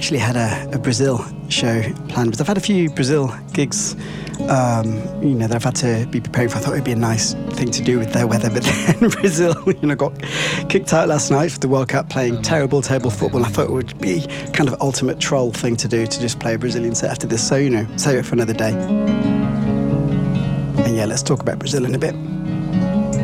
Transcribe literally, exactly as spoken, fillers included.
actually had a, a Brazil show planned, but I've had a few Brazil gigs, um, you know, that I've had to be preparing for. I thought it'd be a nice thing to do with their weather, but then Brazil, you know, got kicked out last night for the World Cup playing terrible table football. I thought it would be kind of ultimate troll thing to do, to just play a Brazilian set after this. So, you know, save it for another day. And yeah, let's talk about Brazil in a bit.